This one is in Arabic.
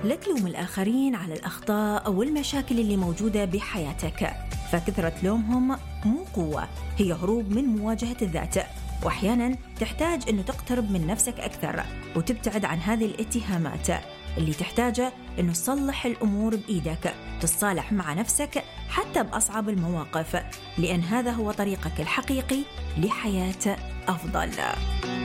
لا تلوم الآخرين على الأخطاء أو المشاكل اللي موجودة بحياتك، فكثرة لومهم مو قوة، هي هروب من مواجهة الذات. وأحيانا تحتاج أنه تقترب من نفسك أكثر وتبتعد عن هذه الاتهامات اللي تحتاجه أنه تصلح الأمور بإيدك، تتصالح مع نفسك حتى بأصعب المواقف، لأن هذا هو طريقك الحقيقي لحياة أفضل.